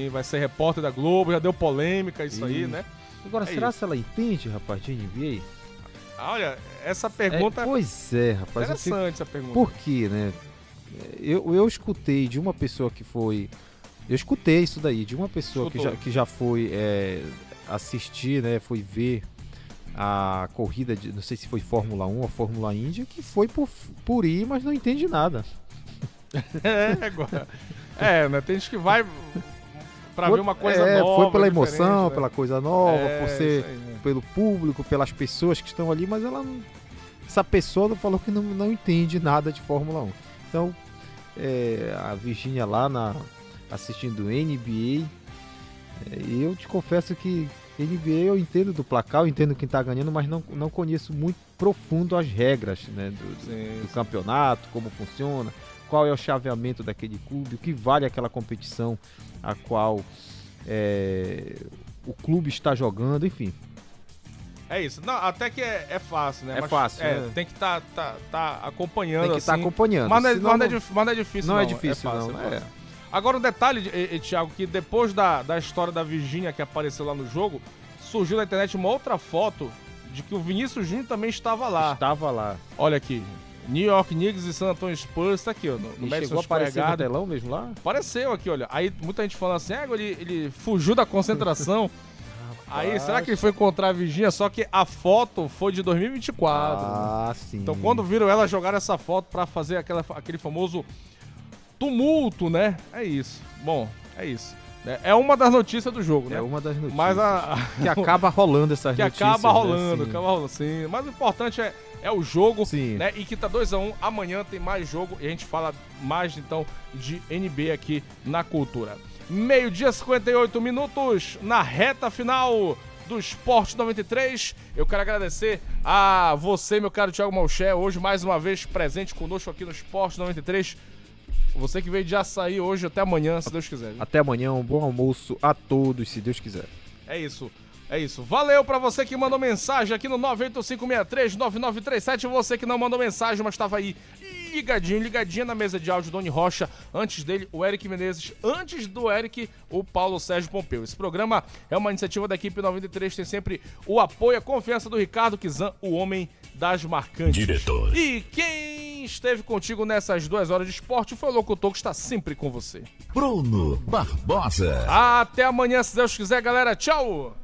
vai ser repórter da Globo, já deu polêmica isso aí, né? Agora, será que ela entende, rapaz, de NBA? Olha, essa pergunta... Pois é, rapaz. Interessante essa pergunta. Por quê, né? Eu escutei de uma pessoa que foi... Eu escutei isso daí, de uma pessoa que já foi assistir, né? Foi ver a corrida, não sei se foi Fórmula 1 ou Fórmula Indy, que foi por ir, mas não entende nada. Agora... né? Tem gente que vai pra ver uma coisa nova. Foi pela emoção, né? pela coisa nova, pelo público, pelas pessoas que estão ali, mas essa pessoa falou que não entende nada de Fórmula 1. Então, a Virgínia lá assistindo NBA, eu te confesso que NBA eu entendo do placar, eu entendo quem tá ganhando, mas não conheço muito profundo as regras, né, do campeonato, como funciona, qual é o chaveamento daquele clube, o que vale aquela competição a qual o clube está jogando, enfim. É isso. Não, até que é fácil, né? Mas, fácil. Tem que estar acompanhando. Tem que estar acompanhando. Mas não é difícil, não. Não é difícil, fácil, não. Agora um detalhe, Thiago, que depois da história da Virgínia que apareceu lá no jogo, surgiu na internet uma outra foto de que o Vinícius Júnior também estava lá. Estava lá. Olha aqui. New York Knicks e San Antonio Spurs, tá aqui, ó. No chegou a aparecer no telão mesmo lá? Apareceu aqui, olha. Aí muita gente falando assim, ele fugiu da concentração. Aí, será que ele foi encontrar a Virgínia? Só que a foto foi de 2024. Ah, sim. Então, quando viram ela jogar essa foto pra fazer aquele famoso tumulto, né? É isso. Bom, é isso. É uma das notícias do jogo, né? É uma das notícias. Mas que acaba rolando essas notícias. Que acaba rolando, sim. Mas o importante é o jogo, sim, né? E que tá 2-1. Amanhã tem mais jogo e a gente fala mais, então, de NBA aqui na Cultura. 12h58, na reta final do Esporte 93. Eu quero agradecer a você, meu caro Thiago Malcher, hoje mais uma vez presente conosco aqui no Esporte 93. Você que veio de Açaí hoje, até amanhã, se Deus quiser. Até amanhã, um bom almoço a todos, se Deus quiser. É isso. Valeu pra você que mandou mensagem aqui no 985639937. Você que não mandou mensagem, mas estava aí ligadinha na mesa de áudio, Doni Rocha. Antes dele, o Eric Menezes. Antes do Eric, o Paulo Sérgio Pompeu. Esse programa é uma iniciativa da equipe 93. Tem sempre o apoio e a confiança do Ricardo Kizan, o homem das marcantes. Diretor. E quem esteve contigo nessas 2 horas de esporte foi o locutor que está sempre com você, Bruno Barbosa. Até amanhã, se Deus quiser, galera. Tchau!